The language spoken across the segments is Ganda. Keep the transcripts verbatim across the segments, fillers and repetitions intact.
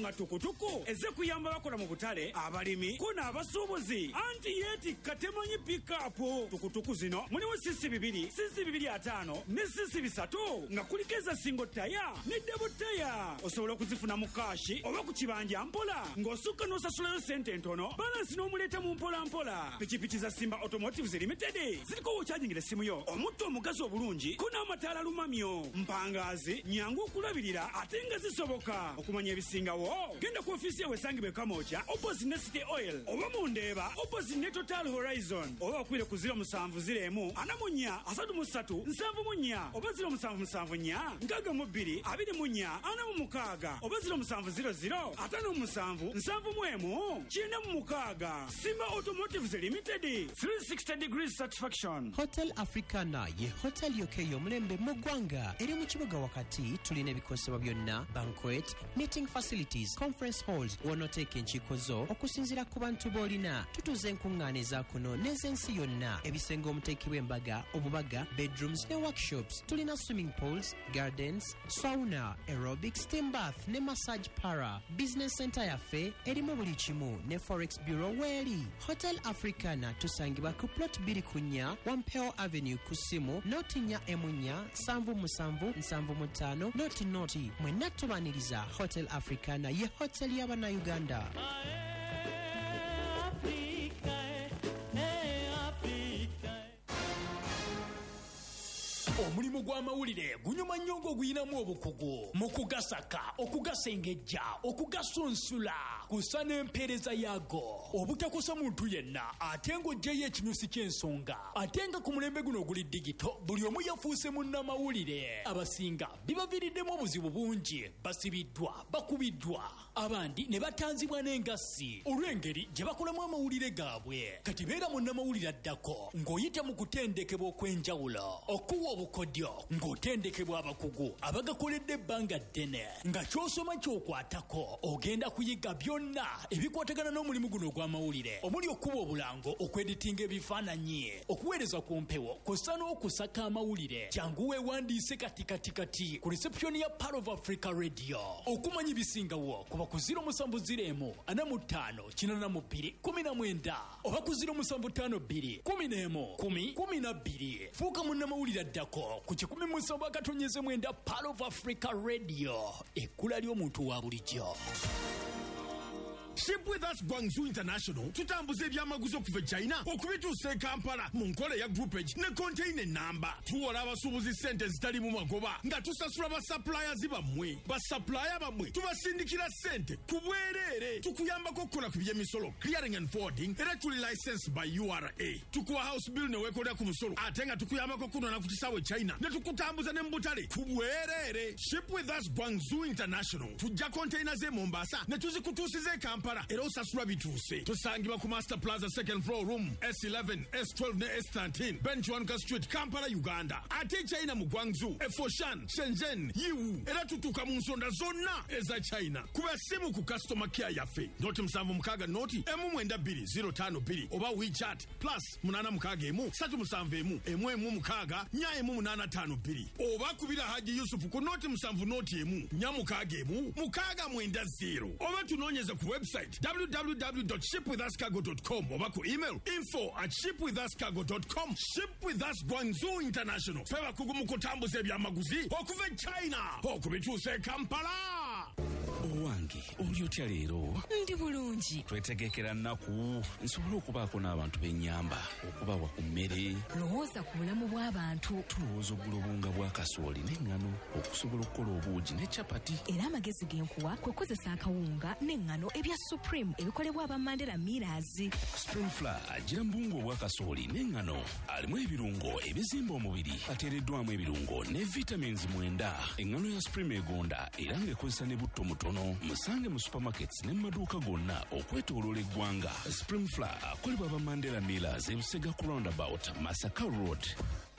nga tukutuku eze kuyamba bakola mu butale abalimi kuna abasuubuzi anti yeetikka temanyi pikapu. Tukutuku zino mulimu sisi bibiri sisi bibiri ataano ne sisi bisatu nga kuliko eza singo taya ne debo taya. Osobola okuzifuna mu kaashi oba ku kibanja mpola ng'osukka n'osasulayo sente ntono balansi n'omuleeta mu mpola mpola. Pikipiki za Simba Automotives Limited ziriko wokyajingira essimu yo omutto omugazi obulungi kuna amataala lumamyo mpangazi nyangu okulabirira ate nga zisoboka. Okumanya ebisingawo genda ku ofiisi yawe esangibwa e Kamooja opposite ne City Oil oba mu Ndeeba opposite ne Total Horizon oba okwire ku ziro musanvu ziro emu ana mu nnya asatu mu ssatu nsanvu mu nnya oba ziro musanvu musanvu nnya nkaaga mu bbiri abiri mu nnya ana mu mukaaga oba ziro musanvu ziro ziro ataano mu musanvu nsanvu mu emu kyenda mu mukaaga. Simba Automotives Limited three sixty degrees satisfaction. Hotel Africana ye hotel yoke y'omulembe mu ggwanga eri mu kibuga wakati. Tulina ebikosebwa byonna banquet, meeting facilities, conference halls wonooteeka enkiiko zo okusinziira ku bantu b'olina. Tutuuza enkuŋŋaana eza kuno n'ez'ensi yonna, ebisenge omuteekebwa embaga, obubaga, bedrooms ne workshops. Tulina swimming pools, gardens, sauna, aerobics, steam bath ne massage para. Business center yaffe erimu buli kimu ne forex bureau weeri. Hotel Africana tusangibwa ku plot bbiri ku nnya Wampeo Avenue ku ssimu noti nnya emu nnya nsanvu musanvu nsanvu mu ttaano noti noti. Mwenna tubaniriza Hotel Africana ye hotel y'Abannayuganda. Omulimu gw'amawulire gunyuma nnyo ng'oguyinamu obukugu mu kugasaka, okugasengejja, okugasunsula kusa n'empeereza yaago. Obutakosa muntu yenna ate ng'oggyeyo ekinyusi ky'ensonga. Ate nga ku mulembe guno oguli digito buli omu yafuuse munnamawulire. Abasinga bibaviiriddemu obuzibu bungi, basibiddwa, bakubiddwa, abandi ne batanzibwa n'engassi olw'engeri gye bakolamu amawulire gaabwe. Kati beera munnamawulire addako ng'oyita mu kutendekebwa okw'enjawulo, okuwa obukodyo ng'otendekebwa abakugu abagakoledde ebbanga ddene nga ky'osoma ky'okwatako ogenda kuyiga byonna ebikwatagana n'omulimu guno ogw'amawulire, omuli okuba obulango, okweditinga ebifaananyi, okuweereza ku mpewo kw'ossa n'okusaka amawulire. Jangu weewandiise kati kati kati ku reception ya Pearl of Africa Radio. Okumanya ebisingawo kuba ku ziro musanvu ziro emu ana mu ttaano kinaana mu bbiri kumi na mwenda oba ku ziro musanvu ttaano bbiri kumi n'emu kumi kumi na bbiri. Fuuka munnamawulire addako ku kikumi mu nsonga akatonnyeze mwenda Pearl of Africa Radio, ekkula ly'omuntu wa bulijjo. Ship with us Guangzhou International tutambuza ebyamaguzi okuva China okubituusa e Kampala mu nkola ya groupage ne container namba. Tuwola abasuubuzi ssente zitali mu magoba nga tusasula basuppliers bammwe. Basupplier bammwe tubasindikira ssente ku bwereere. Tukuyambako okukola ku by'emisolo, clearing and forwarding, era tuli licensed by U R A. Tukuwa house bill ne weekolera ku musolo ate nga tukuyambako kunona ku kisaawe China ne tukutambuza ne mu butale ku bwereere. Ship with us Guangzhou International tujja container ze Mombasa ne tuzikutuusiza e Kampala era osasula bituuse. Tusangibwa ku Master Plaza second floor room S eleven S twelve ne S thirteen Benchwanka Street, Kampala, Uganda. Ate China mu Guangzhou, e Foshan, Shenzhen, Yiwu era tutuuka mu nsonda zonna eza China. Kuba simu ku customer care yaffe noti musanvu mukaaga noti emu mwenda bbiri ziro ttaano bbiri oba WeChat plus munaana mukaaga emu ssatu musanvu emu emu emu mukaaga nnya emu munaana ttaano bbiri oba kubira Haji Yusufu ku noti musanvu noti emu nnya mukaaga emu mukaaga mwenda zero oba tunoonyeze ku website w w w dot ship with us cargo dot com oba ku email info at ship with us cargo dot com. Ship with us Guangzhou International feba kugu mu kutambuza ebyamaguzi okuva China okubituusa e Kampala. Owange oli otya leero? Ndi bulungi. Twetegekera nnaku nsobola okubaako n'abantu b'ennyamba okubawa ku mmere. Lowooza ku bulamu bw'abantu. Tulowooza oggula obuwunga bwa kasooli n'eŋŋano okusobola okukola obuugi ne capati. Era amagezi genkuwa kwe kozesa akawunga n'eŋŋano ebya Supreme ebikolebwa aba Mandela Millers. Supreme Flour agira mu buwunga obwa kasooli n'eŋŋano alimu ebirungo ebizimba omubiri, ateereddwamu ebirungo ne vitamins mwenda. Eŋŋano ya Supreme egonda era ng'ekozesa ne butto mutono. Musange mu supermarkets ne maduuka gonna okwetooloola eggwanga. Supreme Flour akolebwa aba Mandela Millers ebusega ku roundabout Masaka Road.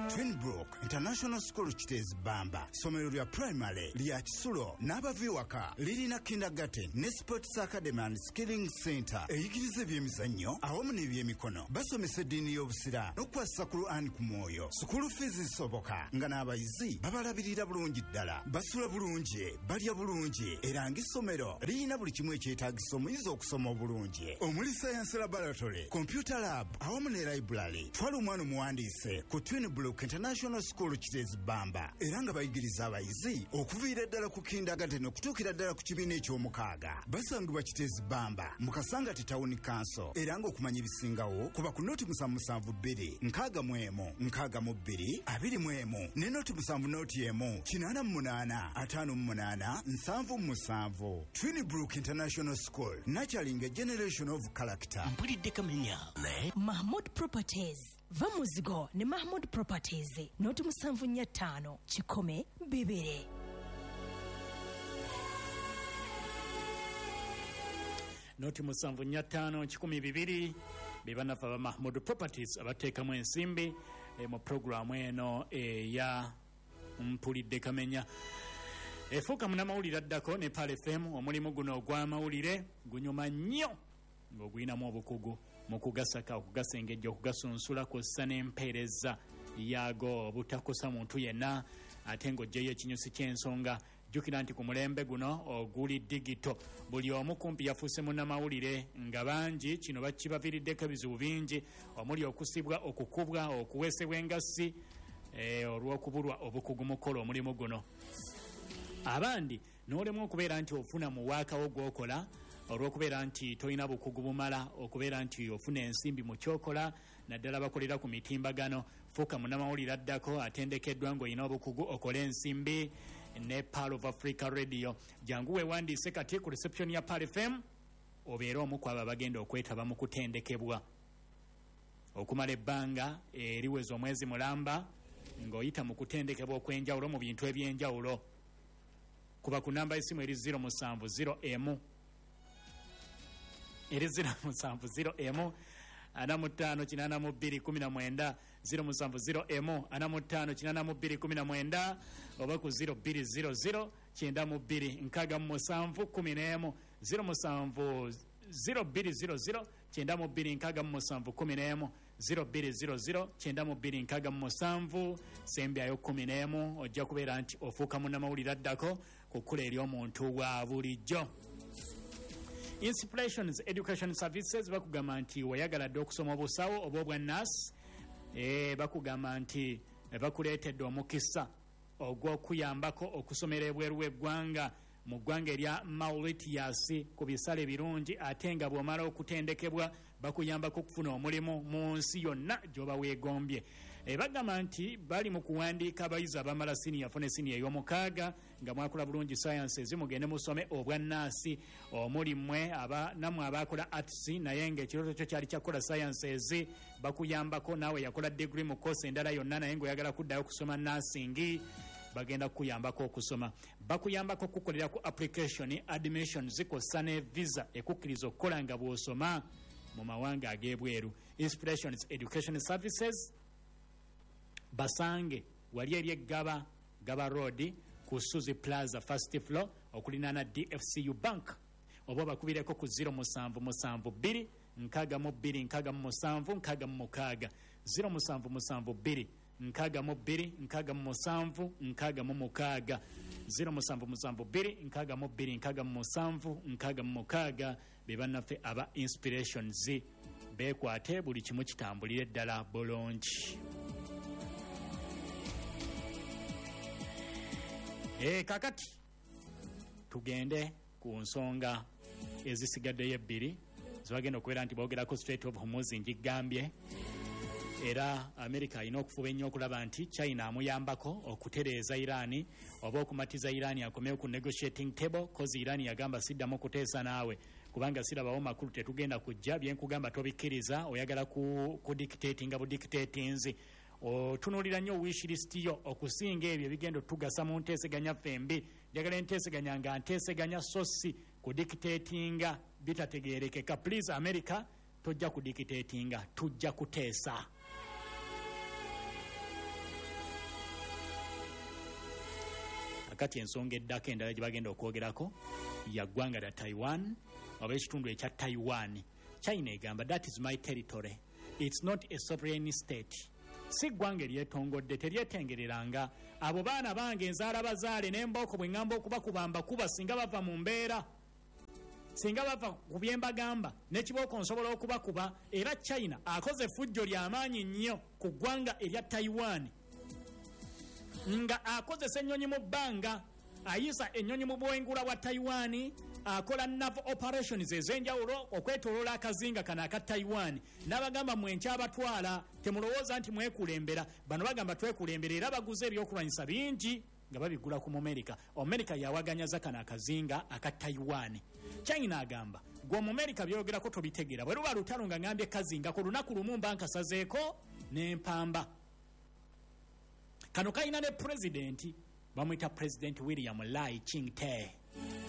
Twinbrook International School Kitezi Bamba, somero lya primary lya Kisulo n'abaviwaka lirina kindergarten ne sports academy and skilling center eyigiriza ebyemizannyo awamu n'ebyemikono. Basomesa eddiini y'obusira n'okukwasa ku Quran ku mwoyo. School fees zisoboka nga n'abayizi babalabirira bulungi ddala, basula bulungi, balya bulungi era ng'essomero lirina buli kimu ekyetaagisa omuyizi okusoma obulungi omuli science laboratory, computer lab awamu ne library. Twala omwana omuwandiise ku Twinbrook International School Kitezi Bamba era nga bayigiriza abayizi okuviira ddala ku kindergarten okutuukira ddala ku kibiina eky'omukaaga. Basangibwa Kitezi Bamba mu Kasangati Town Council era nga okumanya ebisingawo kuba ku noti musanvu musanvu bbiri nkaaga mu emu nkaaga mu bbiri abiri mu emu ne noti musanvu noti emu kinaana mu munaana ataano mu munaana nsanvu mu musanvu. Twinbrook International School, nurturing a generation of character. Mpulidde Kamenya ne Mahmood Properties. Vamuzigo ne Mahmood Properties. Noti musanvu nnya ttaano kikome bibiri. Noti musanvu nnya ttaano kikumi bibiri bebanafa ba Mahmood Properties abateekamu ensimbi e, mu programu eno eya Mpulidde Kamenya. Efuuka munnamawulire addako ne Pal F M. Omulimu guno ogw'amawulire gunyuma nnyo ng'oguyinamu obukugu mu kugasaka, okugasengejja, okugasunsula kw'ossa n'empeereza yaago obutakosa muntu yenna ate ng'oggyeyo ekinyusi ky'ensonga. Jjukira nti ku mulembe guno oguli digito buli omu kumpi yafuuse munnamawulire nga bangi kino bakibaviiriddeko ebizibu bingi omuli okusibwa, okukubwa, okuweesebwa engassi e, olw'okubulwa obukugu mu kukola omulimu guno. Abandi n'olemu okubeera nti ofuna mu waakawo gw'okola olw'okubeera nti tolina bukugu bumala, okubeera nti ofuna ensimbi mu kyokola, naddala bakolera ku mitimbagano. Fuuka munnamawulire addako atendekeddwa ng'olina obukugu okole ensimbi ne Pearl of Africa Radio. Jangu weewandiise kati ku reception ya Pearl F M obeera omu ku abo abagenda okwetaba mu kutendekebwa okumala ebbanga eriweza omwezi mulamba ng'oyita mu kutendekebwa okw'enjawulo mu bintu eby'enjawulo. Kuba ku namba y'essimu eri zero musanvu zero emu eri zero musanvu zero emu ana mu ttaano kinaana mu bbiri kumi na mwenda zero musanvu zero emu ana mu ttaano kinaana mu bbiri kumi na mwenda oba ku zero bbiri zero zero kyenda mu bbiri nkaaga mu musanvu kumi n'emu zero musanvu zero bbiri zero zero kyenda mu bbiri nkaaga mu musanvu kumi n'emu zero bbiri zero zero kyenda mu bbiri nkaaga mu musanvu sembyayo kumi n'emu. Ojja kubeera nti ofuuka munnamawulire addako ku kkula ery'omuntu wa bulijjo. Inspirations Education Services bakugamba nti weyagaladde okusoma obusawo oba obwannasi e, bakugamba nti bakuleetedde omukisa ogw'okuyambako okusomera ebweru w'eggwanga mu ggwanga erya Mauritius ku bisale birungi ate nga bw'omala okutendekebwa bakuyambako okufuna omulimu mu nsi yonna gy'oba weegombye. E, bagamba nti bali mu kuwandiika abayizi abamala siniya fune siniya ey'omukaaga nga mwakola bulungi sciences mugende musome obwannasi omuli mmwe aba nammwe abaakola arts naye ng'ekirooto kyo kyali kyakola sciences bakuyambako naawe yakola degree mu course endala yonna naye ng'oyagala kuddayo kusoma nursing bagenda kukuyambako okusoma. Bakuyambako okukolera ku application admission zikossa ne visa ekukkiriza okukola nga bw'osoma mu mawanga ag'ebweru. Inspirations Education Services basange wali eri eggaba Gaba Road ku Suzy Plaza first floor okulinaana D F C U Bank oba bakubireko ku zero musanvu musanvu bbiri nkaaga mu bbiri nkaaga mu musanvu nkaaga mu mukaaga zero musanvu musanvu bbiri nkaaga mu bbiri nkaaga mu musanvu nkaaga mu mukaaga zero musanvu musanvu bbiri nkaaga mu bbiri nkaaga mu musanvu nkaaga mu mukaaga. Be bannaffe aba Inspirations beekwate buli kimu kitambulire ddala bulungi. E, kakati tugende ku nsonga ezisigaddeyo ebbiri zibagenda okubeera nti boogerako Strait of Hormuz ngigambye era America alina okufuba ennyo okulaba nti China amuyambako okutereeza Irani oba okumatiza Irani akomewo ku negotiating table kozi Irani yagamba siddamu kuteesa naawe kubanga sirabawo makulu tetugenda kujja byenkugamba tobikkiriza oyagala ku, ku dictatinga bu dictatings otunuulira nnyo wishlist yo okusinga ebyo ebigenda tugasa mu nteeseganya fembi njagala enteeseganya nga nteeseganya so si ku dictatinga bitategeerekeka. Please America tojja ku dictatinga tujja kuteesa. kakati ensonga eddako endala gye bagenda okwogerako ya ggwanga lya Taiwan oba ekitundu ekya Taiwan. China egamba that is my territory, it's not a sovereign state. Si ggwanga eryetongodde, teryetengereranga. Abo baana bange enzaala bazaale n'embooko bwe ŋŋamba okubakubamba kuba singa bava mu mbeera, singa bava ku bye mbagamba n'ekibooko nsobola okubakuba. Era China akoze effujjo ly'amaanyi nnyo ku ggwanga erya Taiwan, nga akozesa ennyonyi mu bbanga, ayisa ennyonyi mu bwengula bwa Taiwan, akola naval operations ez'enjawulo okwetooloola akazinga kano aka Taiwan. N'abagamba mwe nkyabatwala, temulowooza nti mwekulembera. Bano bagamba twekulembera, era baguze ebyokulwanyisa bingi nga babigula ku America. America yawaganyaza kano akazinga aka Taiwan. China agamba gwe mu America byogerako tobitegeera, bwe luba lutalo nga ngambye kazinga ku lunaku lumu mba nkasazeeko n'empamba. Kano kalina ne president, bamwita President William Lai Ching-te.